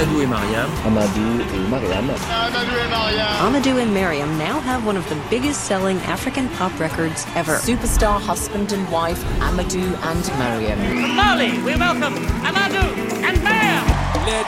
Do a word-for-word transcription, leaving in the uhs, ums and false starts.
Amadou et Mariam. Amadou et Mariam. Amadou et Mariam. Amadou and Mariam now have one of the biggest selling African pop records ever. Superstar husband and wife, Amadou and Mariam. From Mali, we welcome Amadou and Mariam.